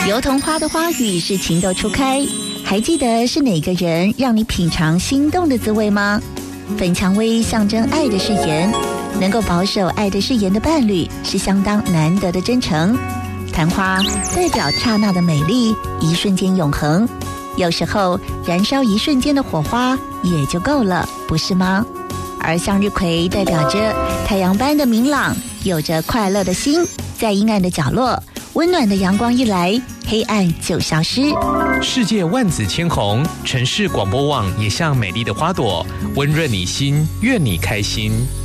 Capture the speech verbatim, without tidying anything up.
油桐花的花语是情窦初开，还记得是哪个人让你品尝心动的滋味吗？粉蔷薇象征爱的誓言，能够保守爱的誓言的伴侣是相当难得的真诚。昙花代表刹那的美丽，一瞬间永恒。有时候燃烧一瞬间的火花也就够了，不是吗？而向日葵代表着太阳般的明朗，有着快乐的心，在阴暗的角落，温暖的阳光一来，黑暗就消失。 世界万紫千红，城市广播网也像美丽的花朵，温润你心，愿你开心。